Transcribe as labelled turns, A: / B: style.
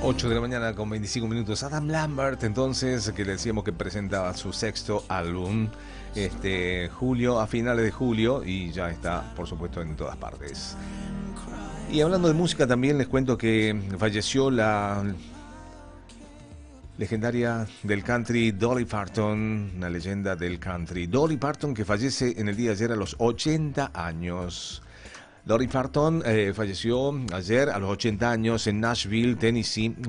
A: 8 de la mañana con 25 minutos. Adam Lambert, entonces, que le decíamos que presentaba su sexto álbum a finales de julio, y ya está, por supuesto, en todas partes. Y hablando de música, también les cuento que falleció la legendaria del country Dolly Parton, una leyenda del country. Dolly Parton, que fallece en el día de ayer a los 80 años. Dolly Parton falleció ayer a los 80 años en Nashville, Tennessee.